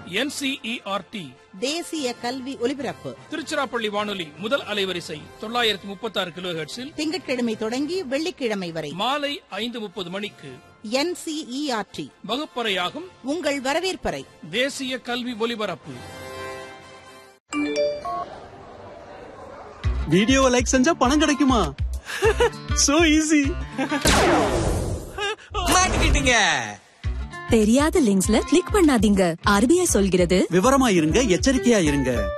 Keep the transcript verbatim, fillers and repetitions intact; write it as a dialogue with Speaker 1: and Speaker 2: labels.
Speaker 1: N C E R D
Speaker 2: தேசிய கல்வி ஒலிபரப்பு
Speaker 1: திருச்சிராப்பள்ளி வானொலி முதல் அலைவரிசை தொள்ளாயிரத்தி முப்பத்தி ஆறு கிலோ ஹெர்ட்ஸில்
Speaker 2: திங்கட்கிழமை தொடங்கி வெள்ளிக்கிழமை வரை
Speaker 1: மாலை ஐந்து முப்பது மணிக்கு
Speaker 2: N C E R D
Speaker 1: வகுப்பறையாகும்
Speaker 2: உங்கள் வரவேற்பறை
Speaker 1: தேசிய கல்வி ஒலிபரப்பு.
Speaker 3: வீடியோவை லைக் செஞ்சா பணம் கிடைக்குமா? So easy.
Speaker 4: மாட்டிக்கிட்டீங்க.
Speaker 5: தெரியாத லிங்க்ஸ்ல கிளிக் பண்ணாதீங்க. ஆர் பி ஐ சொல்கிறது,
Speaker 3: விவரமா இருங்க, எச்சரிக்கையா இருங்க.